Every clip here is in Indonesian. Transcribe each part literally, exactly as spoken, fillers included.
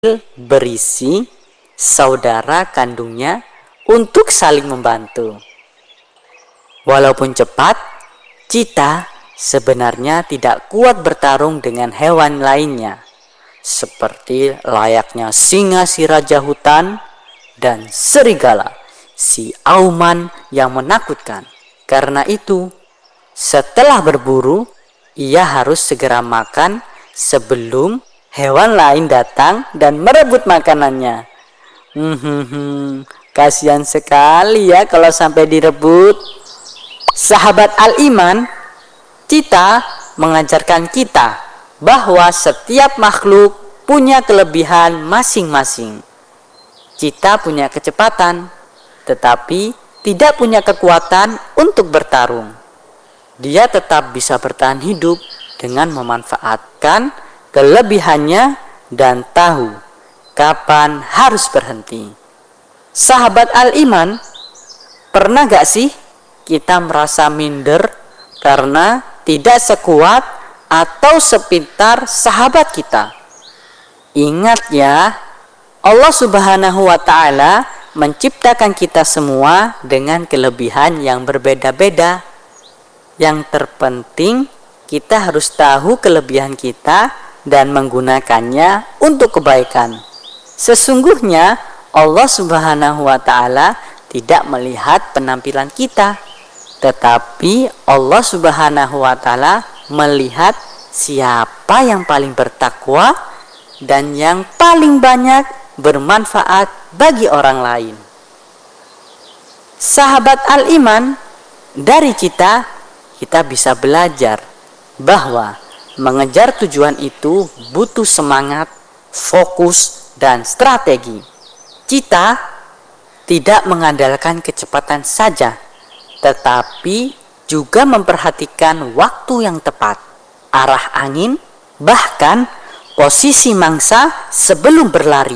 berisi saudara kandungnya untuk saling membantu. Walaupun cepat, cita sebenarnya tidak kuat bertarung dengan hewan lainnya, seperti layaknya singa si raja hutan dan serigala si auman yang menakutkan. Karena itu, setelah berburu, ia harus segera makan sebelum hewan lain datang dan merebut makanannya. Hmm, kasihan sekali ya kalau sampai direbut. Sahabat al-iman, cita mengajarkan kita bahwa setiap makhluk punya kelebihan masing-masing. Cita punya kecepatan, tetapi tidak punya kekuatan untuk bertarung. Dia tetap bisa bertahan hidup dengan memanfaatkan kelebihannya dan tahu kapan harus berhenti. Sahabat al-iman, pernah gak sih kita merasa minder karena tidak sekuat atau sepintar sahabat kita? Ingat ya, Allah Subhanahu wa Ta'ala menciptakan kita semua dengan kelebihan yang berbeda-beda. Yang terpenting, kita harus tahu kelebihan kita dan menggunakannya untuk kebaikan. Sesungguhnya Allah Subhanahu wa Ta'ala tidak melihat penampilan kita, tetapi Allah Subhanahu wa Ta'ala melihat siapa yang paling bertakwa dan yang paling banyak bermanfaat bagi orang lain. Sahabat al-iman, dari cita kita bisa belajar bahwa mengejar tujuan itu butuh semangat, fokus, dan strategi. Cita tidak mengandalkan kecepatan saja, tetapi juga memperhatikan waktu yang tepat, arah angin, bahkan posisi mangsa sebelum berlari.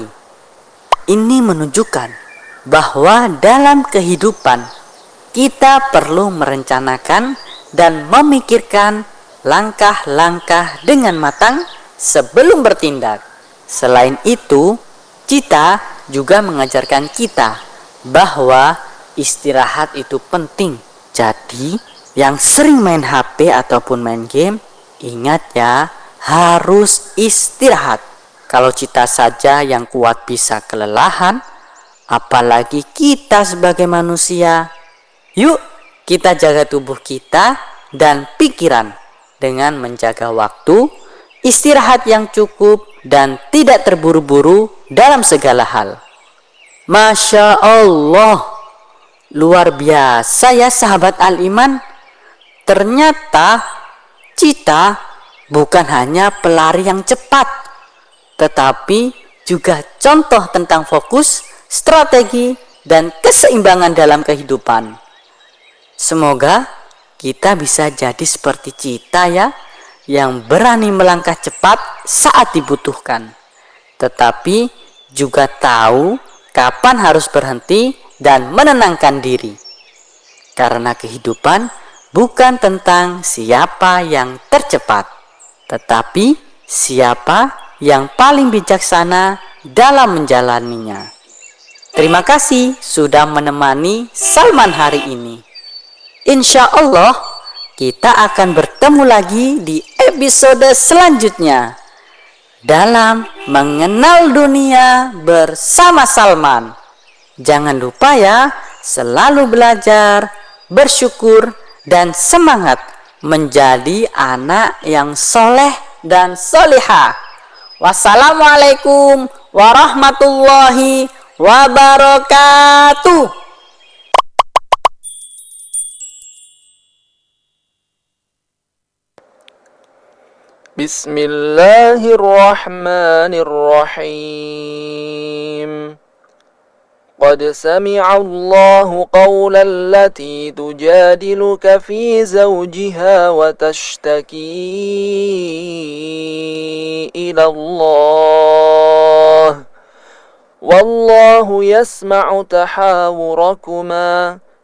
Ini menunjukkan bahwa dalam kehidupan kita perlu merencanakan dan memikirkan langkah-langkah dengan matang sebelum bertindak. Selain itu, cita juga mengajarkan kita bahwa istirahat itu penting. Jadi, yang sering main H P ataupun main game, ingat ya, harus istirahat. Kalau cita saja yang kuat bisa kelelahan, apalagi kita sebagai manusia. Yuk, kita jaga tubuh kita dan pikiran dengan menjaga waktu, istirahat yang cukup, dan tidak terburu-buru dalam segala hal. Masya Allah, luar biasa ya sahabat al-iman. Ternyata cita bukan hanya pelari yang cepat, tetapi juga contoh tentang fokus, strategi, dan keseimbangan dalam kehidupan. Semoga kita bisa jadi seperti cita ya, yang berani melangkah cepat saat dibutuhkan, tetapi juga tahu kapan harus berhenti dan menenangkan diri. Karena kehidupan bukan tentang siapa yang tercepat, tetapi siapa yang paling bijaksana dalam menjalaninya. Terima kasih sudah menemani Salman hari ini. Insya Allah kita akan bertemu lagi di episode selanjutnya dalam mengenal dunia bersama Salman. Jangan lupa ya, selalu belajar, bersyukur, dan semangat menjadi anak yang soleh dan solihah. Wassalamualaikum warahmatullahi wabarakatuh. Bismillahirrahmanirrahim. قد سمع الله قول التي تجادلك في زوجها وتشتكي إلى الله والله يسمع تحاوركما